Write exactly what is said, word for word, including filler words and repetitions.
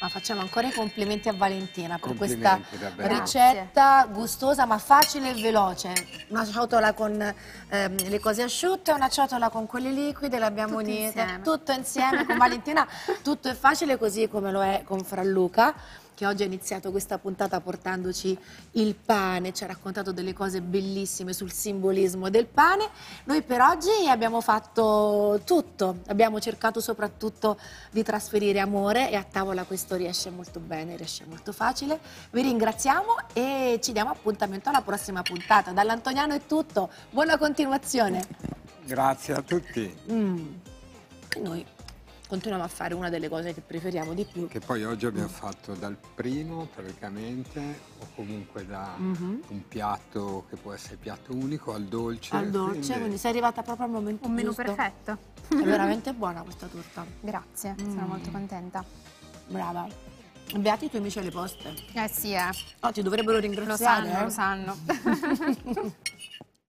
Ma facciamo ancora i complimenti a Valentina per questa davvero. ricetta gustosa ma facile e veloce. Una ciotola con ehm, le cose asciutte e una ciotola con quelle liquide, le abbiamo Tutto unite. insieme. Tutto insieme con Valentina, tutto è facile così come lo è con Franluca, che oggi ha iniziato questa puntata portandoci il pane, ci ha raccontato delle cose bellissime sul simbolismo del pane. Noi per oggi abbiamo fatto tutto, abbiamo cercato soprattutto di trasferire amore e a tavola questo riesce molto bene, riesce molto facile. Vi ringraziamo e ci diamo appuntamento alla prossima puntata. Dall'Antoniano è tutto, buona continuazione. Grazie a tutti. Mm. E noi continuiamo a fare una delle cose che preferiamo di più. Che poi oggi abbiamo fatto dal primo praticamente, o comunque da Mhm. un piatto che può essere piatto unico al dolce. Al dolce, quindi, quindi sei arrivata proprio al momento Un menù giusto. perfetto. È veramente buona questa torta. Grazie, Mm. sono molto contenta. Brava. Beati i tuoi amici alle poste. Eh sì, eh. Oh, ti dovrebbero Lo ringraziare. sanno, eh. lo sanno.